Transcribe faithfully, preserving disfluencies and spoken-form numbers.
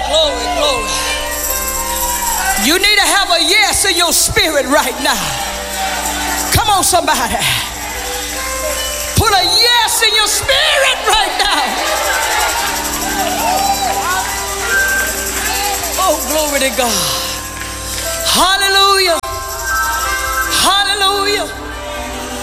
glory, glory. You need to have a yes in your spirit right now. Come on, somebody. Put a yes in your spirit right now. Oh, glory to God. Hallelujah. Hallelujah.